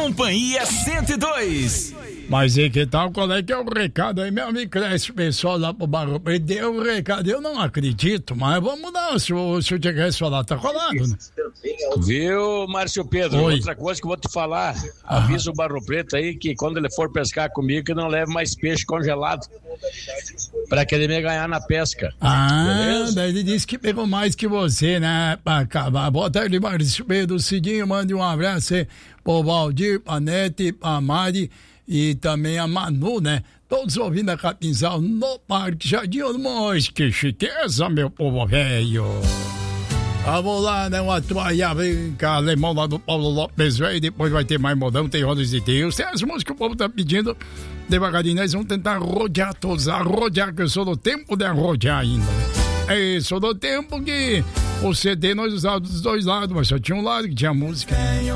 Companhia 102. Mas e que tal, qual é que é o recado aí, meu amigo Cresce, pessoal lá pro Barro Preto, deu o recado, eu não acredito, mas vamos dar, se o Tigres falar, tá rolando, né? Viu, Márcio Pedro? Oi. Outra coisa que eu vou te falar, avisa o Barro Preto aí que quando ele for pescar comigo, que não leve mais peixe congelado, pra que ele me ganhar na pesca. Beleza? Daí ele disse que pegou mais que você, né, pra acabar. Boa tarde, Márcio Pedro, Cidinho, mande um abraço aí pro Valdir, pra Nete, pra Mari e também a Manu, né? Todos ouvindo a Capinzal no Parque Jardim Mois. Que chiqueza, meu povo velho. Vamos lá, né? Uma toalha branca, alemão lá do Paulo Lopes, velho. Depois vai ter mais modão, tem rodas de Deus. Tem as músicas que o povo tá pedindo. Devagarinho, nós vamos tentar rodear todos. Rodear, que eu sou do tempo de rodear ainda, né? É, sou do tempo que o CD nós usávamos dos dois lados, mas só tinha um lado que tinha música.